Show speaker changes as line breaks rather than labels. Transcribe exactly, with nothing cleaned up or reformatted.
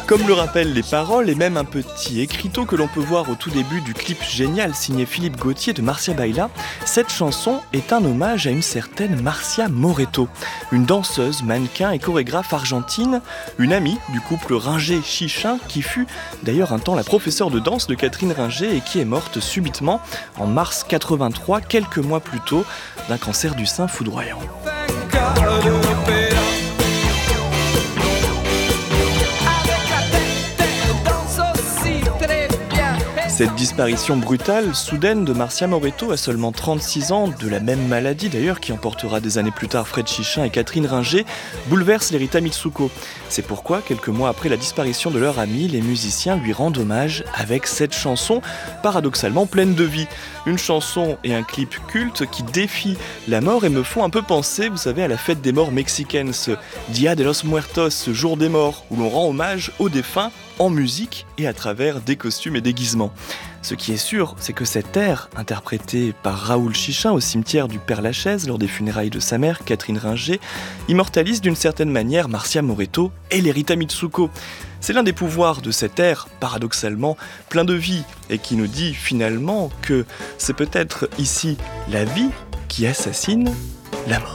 Comme le rappellent les paroles et même un petit écriteau que l'on peut voir au tout début du clip génial signé Philippe Gauthier de Marcia Baila, cette chanson est un hommage à une certaine Marcia Moretto, une danseuse, mannequin et chorégraphe argentine, une amie du couple Ringer-Chichin qui fut d'ailleurs un temps la professeure de danse de Catherine Ringer et qui est morte subitement en mars quatre-vingt-trois, quelques mois plus tôt, d'un cancer du sein foudroyant. Cette disparition brutale, soudaine de Marcia Moretto à seulement trente-six ans, de la même maladie d'ailleurs qui emportera des années plus tard Fred Chichin et Catherine Ringer, bouleverse les Rita Mitsuko. C'est pourquoi, quelques mois après la disparition de leur amie, les musiciens lui rendent hommage avec cette chanson, paradoxalement pleine de vie. Une chanson et un clip culte qui défient la mort et me font un peu penser, vous savez, à la fête des morts mexicaine, ce Dia de los Muertos, ce jour des morts, où l'on rend hommage aux défunts en musique et à travers des costumes et déguisements. Ce qui est sûr, c'est que cet air, interprété par Raoul Chichin au cimetière du Père-Lachaise lors des funérailles de sa mère, Catherine Ringer, immortalise d'une certaine manière Marcia Moretto et les Rita Mitsuko. C'est l'un des pouvoirs de cet air, paradoxalement, plein de vie, et qui nous dit finalement que c'est peut-être ici la vie qui assassine la mort.